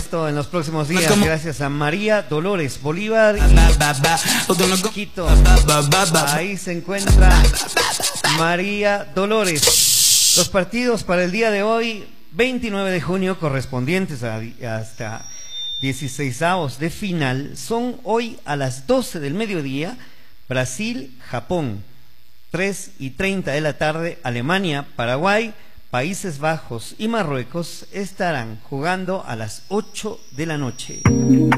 esto en los próximos días, gracias a María Dolores Bolívar y Quito. Ahí se encuentra María Dolores. Los partidos para el día de hoy, 29 de junio, correspondientes hasta 16avos de final, son hoy a las 12 del mediodía, Brasil-Japón, 3:30 de la tarde, Alemania-Paraguay, Países Bajos y Marruecos estarán jugando a las 8 de la noche.